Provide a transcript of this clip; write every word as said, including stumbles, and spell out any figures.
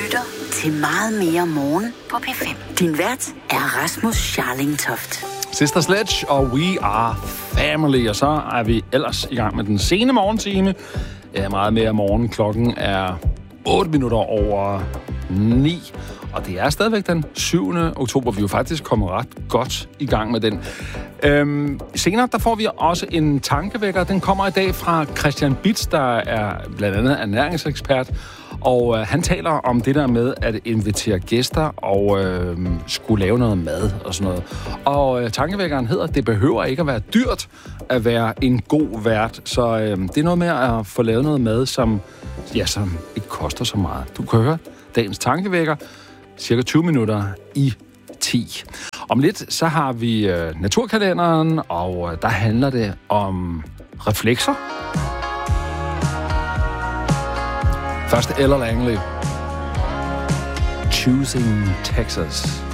lytter til Meget mere morgen på P fem. Din vært er Rasmus Scharling-Toft. Sister Sledge og We Are Family, og så er vi ellers i gang med den sene morgentime. Ja, meget mere morgen. Klokken er otte minutter over ni, og det er stadigvæk den syvende oktober. Vi er jo faktisk kommet ret godt i gang med den. Øhm, senere, der får vi også en tankevækker. Den kommer i dag fra Christian Bitz, der er blandt andet ernæringsekspert, og øh, han taler om det der med at invitere gæster og øh, skulle lave noget mad og sådan noget. Og øh, tankevækkeren hedder, det behøver ikke at være dyrt at være en god vært. Så øh, det er noget med at få lavet noget mad, som, ja, som ikke koster så meget. Du kan høre dagens tankevækker cirka tyve minutter i ti. Om lidt, så har vi øh, naturkalenderen, og øh, der handler det om reflekser. Først Ella Langley. Choosing Texas.